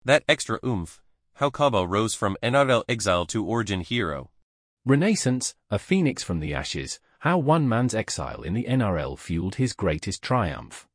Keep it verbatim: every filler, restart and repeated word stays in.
That extra oomph. How Cabo rose from N R L exile to origin hero. Renaissance, a phoenix from the ashes. How one man's exile in the N R L fueled his greatest triumph.